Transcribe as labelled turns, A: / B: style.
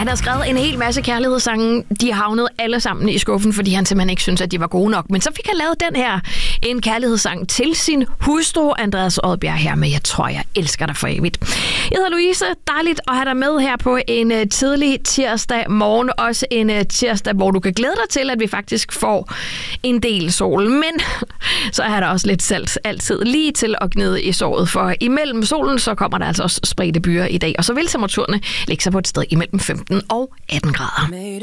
A: Han har skrevet en hel masse kærlighedssange. De havnede alle sammen i skuffen, fordi han simpelthen ikke synes, at de var gode nok. Men så fik han lavet den her, en kærlighedssang til sin hustru, Andreas Odbjerg, her med Jeg tror, jeg elsker dig for evigt. Jeg hedder Louise. Dejligt at have dig med her på en tidlig tirsdag morgen. Også en tirsdag, hvor du kan glæde dig til, at vi faktisk får en del sol. Men så er der også lidt salt altid lige til at gnide i såret. For imellem solen, så kommer der altså også spredte byer i dag. Og så vil temperaturerne ligge sig på et sted imellem 15 og 18 grader.